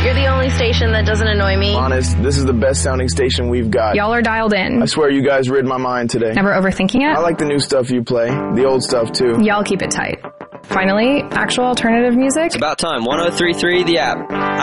You're the only station that doesn't annoy me. Honest, this is the best sounding station we've got. Y'all are dialed in. I swear you guys rid my mind today. Never overthinking it? I like the new stuff you play. The old stuff, too. Y'all keep it tight. Finally, actual alternative music. It's about time. 103.3 The App.